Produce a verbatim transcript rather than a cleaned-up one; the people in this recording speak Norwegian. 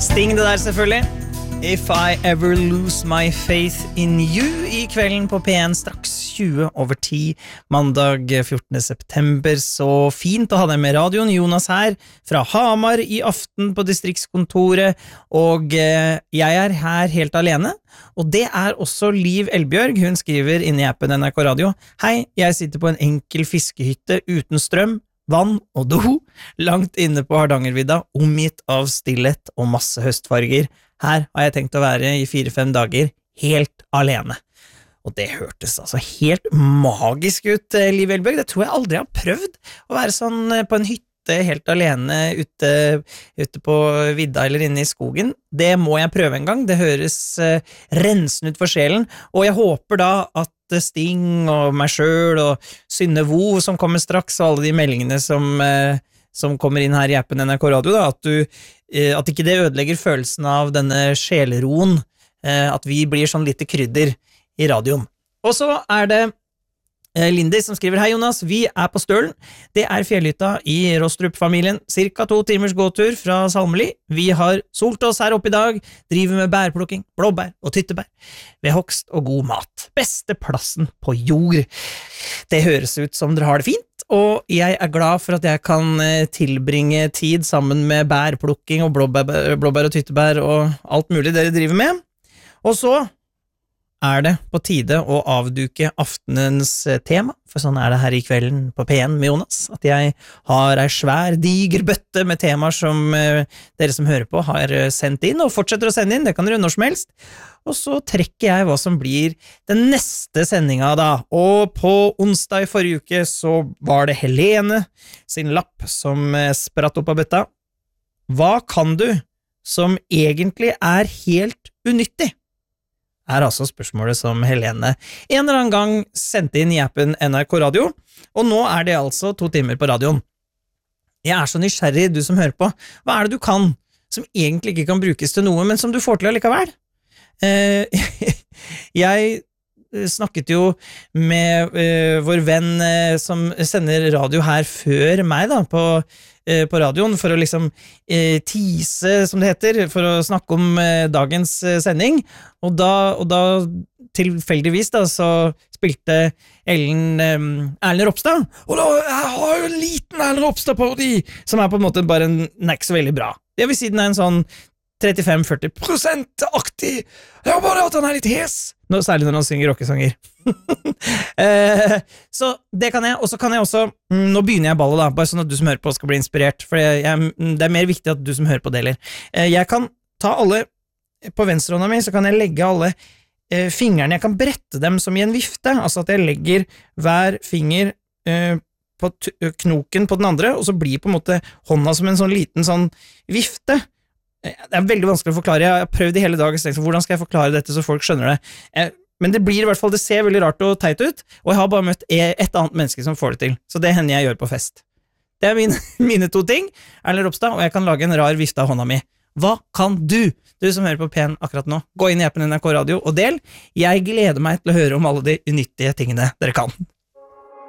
Sting det der selvfølgelig. If I ever lose my faith in you I kvelden på P en straks tjue over ti mandag fjortende september. Så fint å ha deg med radioen. Jonas her fra Hamar I aften på distriktskontoret, og eh, jeg er her helt alene. Og det er også Liv Elbjørg. Hun skriver inn I appen N R K Radio: Hei, jeg sitter på en enkel fiskehytte uten strøm, vann og do, langt inne på Hardangervidda, omgitt av stillhet og masse høstfarger. Her har jeg tenkt å være I fire-fem dager, helt alene. Og det hørtes altså helt magisk ut, Liv Elbjørg. Det tror jeg aldri jeg har prøvd, å være sånn på en hytte helt alene ute, ute på vidda eller inne I skogen. Det må jeg prøve en gang. Det høres uh, rensende ut for sjelen, og jeg håper da at Sting og meg selv og Synne Vo som kommer straks, og alle de meldingene som, uh, som kommer inn her I appen N R K Radio, da, at, du, uh, at ikke det ødelegger følelsen av denne sjeleroen, uh, at vi blir sånn lite krydder I radioen. Og så er det Lindy som skriver: Hei Jonas, vi er på Stølen. Det er fjellhytta I Rostrup-familien, cirka to timers gåtur fra Salmeli. Vi har solt oss her oppe I dag, driver med bærplukking, blåbær og tyttebær, ved hogst og god mat. Beste plassen på jord. Det høres ut som dere har det fint, og jeg er glad for at jeg kan tilbringe tid sammen med bærplukking og blåbær, blåbær og tyttebær og alt mulig dere driver med. Og så er det på tide å avduke aftenens tema, for sånn er det her I kvelden på P en med Jonas, at jeg har en svær, diger bøtte med temaer som eh, dere som hører på har sendt inn, og fortsetter å sende inn, det kan dere når som helst, og så trekker jeg hva som blir den neste sendinga da, og på onsdag I forrige uke så var det Helene sin lapp som eh, spratt opp av bøtta. Hva kan du som egentlig er helt unyttig? Er altså spørsmålet som Helene en eller annen gang sendte inn I appen N R K Radio, og nå er det altså to timer på radioen. Jeg er så nysgjerrig, du som hører på. Hva er det du kan, som egentlig ikke kan brukes til noe, men som du får til allikevel? Eh, jeg snakket jo med eh, vår venn eh, som sender radio her før meg da, på på radioen, for å liksom eh, tease, som det heter, for å snakke om eh, dagens eh, sending, og da, og da tilfeldigvis da, så spilte Ellen eh, Erlend Ropstad, og da jeg har jo en liten Erlend Ropstad-parodi, som er på en måte bare en, den er ikke så veldig bra. Jeg vil si den er en sånn trettifem til førti prosent-aktig, det er bare at han er litt hes, Nå, særlig når han synger rockesanger. eh, så det kan jeg, og så kan jeg også, mm, nå begynner jeg ballet da, bare sånn at du som hører på skal bli inspirert, for jeg, jeg, det er mer viktig at du som hører på deler. Eh, jeg kan ta alle, på venstrehånda mi, så kan jeg legge alle eh, fingrene, jeg kan brette dem som I en vifte, altså at jeg legger hver finger eh, på t knoken på den andre, og så blir på en måte hånda som en sånn liten sånn vifte. Det er veldig vanskelig å forklare, jeg har prøvd I hele dag, så hvordan skal jeg forklare dette så folk skjønner det? Men det blir I hvert fall, det ser veldig rart og teit ut, og jeg har bare møtt et annet menneske som får det til, så det hender jeg gjør på fest. Det er mine, mine to ting, Erlend Ropstad, og jeg kan lage en rar vifte av hånda mi. Hva kan du? Du som hører på P en akkurat nå, gå inn I appen N R K Radio og del. Jeg gleder meg til å høre om alle de unyttige tingene dere kan.